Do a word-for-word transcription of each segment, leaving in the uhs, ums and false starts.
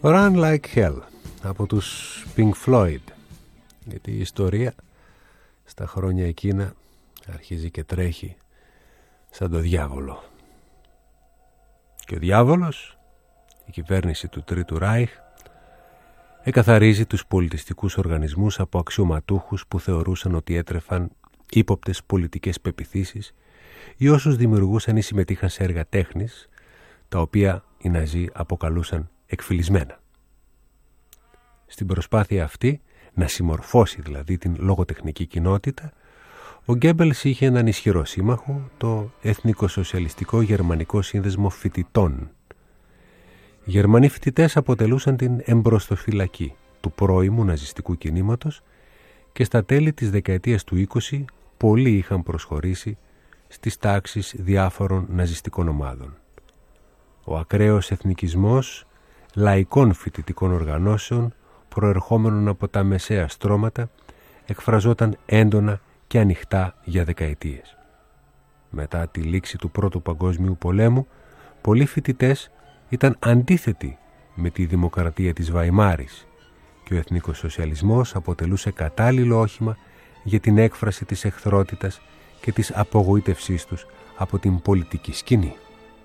Run Like Hell από τους Pink Floyd, γιατί η ιστορία στα χρόνια εκείνα αρχίζει και τρέχει σαν το διάβολο. Και ο διάβολος, η κυβέρνηση του Τρίτου Ράιχ, εκαθαρίζει τους πολιτιστικούς οργανισμούς από αξιωματούχους που θεωρούσαν ότι έτρεφαν ύποπτες πολιτικές πεποιθήσεις ή όσους δημιουργούσαν ή συμμετείχαν σε έργα τέχνης, τα οποία οι Ναζί αποκαλούσαν εκφυλισμένα. Στην προσπάθεια αυτή, να συμμορφώσει δηλαδή την λογοτεχνική κοινότητα, ο Γκέμπελς είχε έναν ισχυρό σύμμαχο, το Εθνικοσοσιαλιστικό Γερμανικό Σύνδεσμο Φοιτητών. Οι Γερμανοί φοιτητές αποτελούσαν την εμπροστοφυλακή του πρώιμου ναζιστικού κινήματος και στα τέλη της δεκαετίας του είκοσι πολλοί είχαν προσχωρήσει στις τάξεις διάφορων ναζιστικών ομάδων. Ο ακραίος εθνικισμός λαϊκών φοιτητικών οργανώσεων προερχόμενων από τα μεσαία στρώματα εκφραζόταν έντονα και ανοιχτά για δεκαετίες. Μετά τη λήξη του Πρώτου Παγκόσμιου Πολέμου, πολλοί φοιτητές ήταν αντίθετοι με τη δημοκρατία της Βαϊμάρης και ο εθνικοσοσιαλισμός αποτελούσε κατάλληλο όχημα για την έκφραση της εχθρότητας και της απογοήτευσής τους από την πολιτική σκηνή.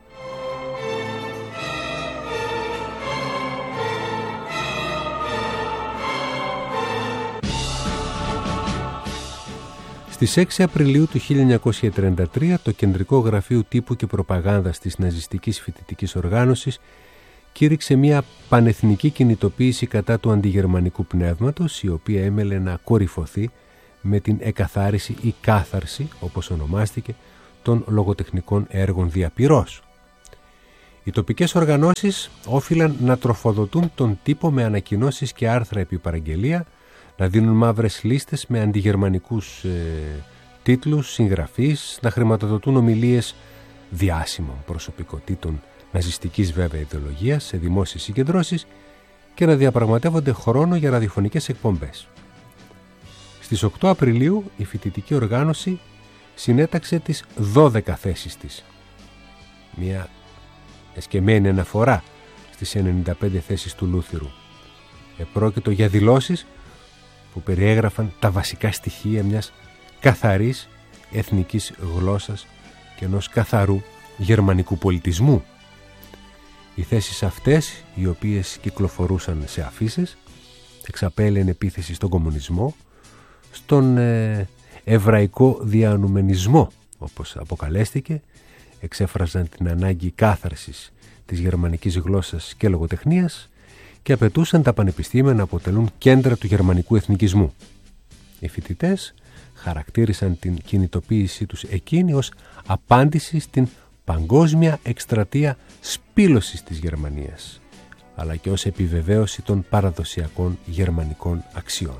Στις έξι Απριλίου του χίλια εννιακόσια τριάντα τρία το Κεντρικό Γραφείο Τύπου και Προπαγάνδας της Ναζιστικής Φοιτητικής Οργάνωσης κήρυξε μια πανεθνική κινητοποίηση κατά του αντιγερμανικού πνεύματος, η οποία έμελε να κορυφωθεί με την εκαθάριση ή κάθαρση, όπως ονομάστηκε, των λογοτεχνικών έργων διαπυρός. Οι τοπικές οργανώσεις όφυλαν να τροφοδοτούν τον τύπο με ανακοινώσεις και άρθρα επί παραγγελία, να δίνουν μαύρες λίστες με αντιγερμανικούς ε, τίτλους, συγγραφείς, να χρηματοδοτούν ομιλίες διάσημων προσωπικότητων ναζιστικής βέβαια ιδεολογίας σε δημόσιες συγκεντρώσεις και να διαπραγματεύονται χρόνο για ραδιοφωνικές εκπομπές. Στις οκτώ Απριλίου η φοιτητική οργάνωση συνέταξε τις δώδεκα θέσεις της. Μια εσκεμμένη αναφορά στις ενενήντα πέντε θέσεις του Λούθυρου. Επρόκειτο για δηλώσεις που περιέγραφαν τα βασικά στοιχεία μιας καθαρής εθνικής γλώσσας και ενός καθαρού γερμανικού πολιτισμού. Οι θέσεις αυτές, οι οποίες κυκλοφορούσαν σε αφίσες, εξαπέλυαν επίθεση στον κομμουνισμό, στον ε, εβραϊκό διανουμενισμό, όπως αποκαλέστηκε, εξέφραζαν την ανάγκη κάθαρσης της γερμανικής γλώσσας και λογοτεχνίας και απαιτούσαν τα πανεπιστήμια να αποτελούν κέντρα του γερμανικού εθνικισμού. Οι φοιτητές χαρακτήρισαν την κινητοποίησή τους εκείνη ως απάντηση στην παγκόσμια εκστρατεία σπήλωσης της Γερμανίας, αλλά και ως επιβεβαίωση των παραδοσιακών γερμανικών αξιών.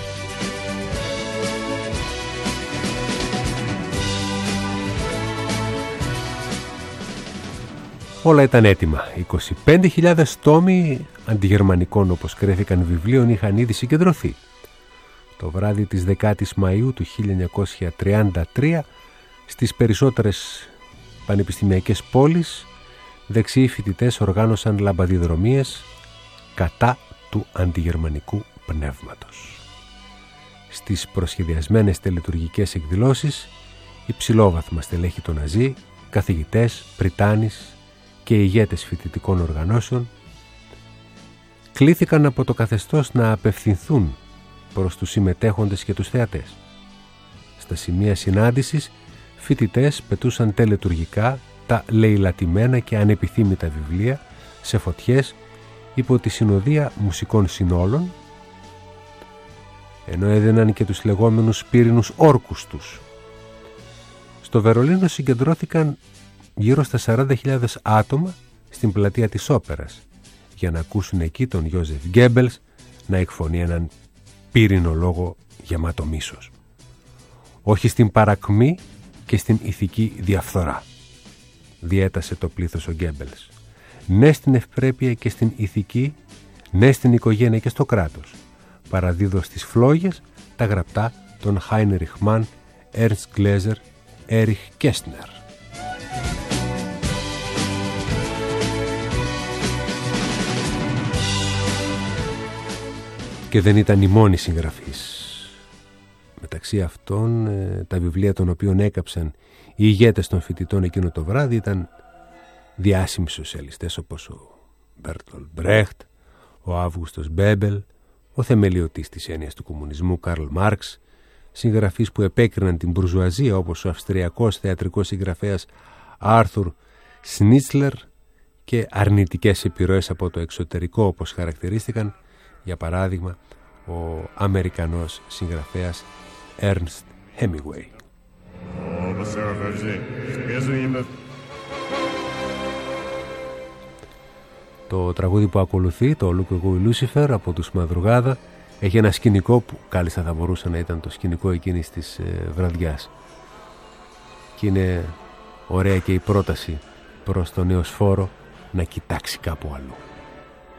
Όλα ήταν έτοιμα. είκοσι πέντε χιλιάδες τόμοι αντιγερμανικών, όπως κρέθηκαν, βιβλίων είχαν ήδη συγκεντρωθεί. Το βράδυ της δεκάτης Μαΐου του χίλια εννιακόσια τριάντα τρία, στις περισσότερες πανεπιστημιακές πόλεις, δεξιοί φοιτητές οργάνωσαν λαμπαδιδρομίες κατά του αντιγερμανικού πνεύματος. Στις προσχεδιασμένες τελετουργικές εκδηλώσεις, υψηλόβαθμα στελέχη των Ναζί, καθηγητές, πριτάνης και ηγέτες φοιτητικών οργανώσεων κλήθηκαν από το καθεστώς να απευθυνθούν προς τους συμμετέχοντες και τους θεατές. Στα σημεία συνάντησης, φοιτητές πετούσαν τελετουργικά τα λεηλατημένα και ανεπιθύμητα βιβλία σε φωτιές υπό τη συνοδεία μουσικών συνόλων, ενώ έδιναν και τους λεγόμενους πύρινους όρκους τους. Στο Βερολίνο συγκεντρώθηκαν γύρω στα σαράντα χιλιάδες άτομα στην πλατεία της Όπερας για να ακούσουν εκεί τον Ιόζεφ Γκέμπελς να εκφωνεί έναν πύρινο λόγο γεμάτο μίσος. Όχι στην παρακμή και στην ηθική διαφθορά, διέτασε το πλήθος ο Γκέμπελς. Ναι στην ευπρέπεια και στην ηθική, ναι στην οικογένεια και στο κράτος. Παραδίδω στις φλόγες τα γραπτά των Χάινριχ Μαν, Έρνστ Γκλέζερ, Έριχ Κέστνερ. και δεν ήταν η μόνη συγγραφής. Μεταξύ αυτών, τα βιβλία των οποίων έκαψαν οι ηγέτες των φοιτητών εκείνο το βράδυ ήταν διάσημοι σοσιαλιστές όπως ο Μπέρτολτ Μπρέχτ, ο Αύγουστος Μπέμπελ, ο θεμελιωτής της έννοιας του κομμουνισμού Καρλ Μάρξ, συγγραφείς που επέκριναν την μπουρζουαζία όπως ο αυστριακός θεατρικός συγγραφέας Άρθουρ Σνίτσλερ και αρνητικές επιρροές από το εξωτερικό όπως χαρακτηρίστηκαν, για παράδειγμα, ο Αμερικανός συγγραφέας Ernst Hemingway. Το τραγούδι που ακολουθεί, το Look Away Lucifer από τους Μαδρουγάδα, έχει ένα σκηνικό που κάλλιστα θα μπορούσε να ήταν το σκηνικό εκείνης της ε, βραδιάς. Και είναι ωραία και η πρόταση προς τον νεοσφόρο να κοιτάξει κάπου αλλού.